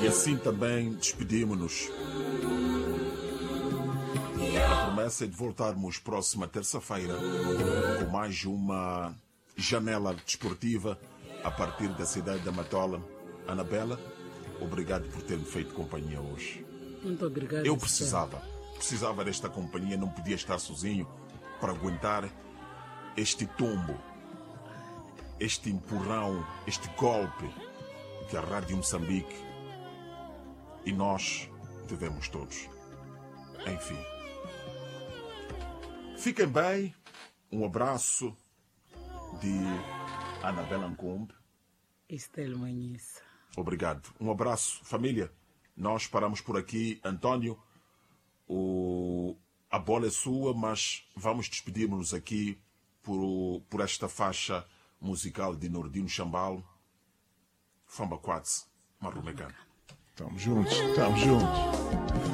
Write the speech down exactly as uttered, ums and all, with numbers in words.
E assim também despedimos-nos. A promessa é de voltarmos próxima terça-feira com mais uma janela desportiva a partir da cidade da Matola. Anabela, obrigado por ter-me feito companhia hoje. Muito obrigado. Eu precisava, precisava desta companhia, não podia estar sozinho para aguentar este tombo, este empurrão, este golpe que a Rádio Moçambique e nós tivemos todos. Enfim. Fiquem bem. Um abraço de Anabela Ncombe. Estelle Manhissa. Obrigado. Um abraço, família. Nós paramos por aqui. António, o... a bola é sua, mas vamos despedir-nos aqui por, por esta faixa musical de Nordino Chambal. Famba Quatz, Marrumegano. Estamos juntos, estamos juntos.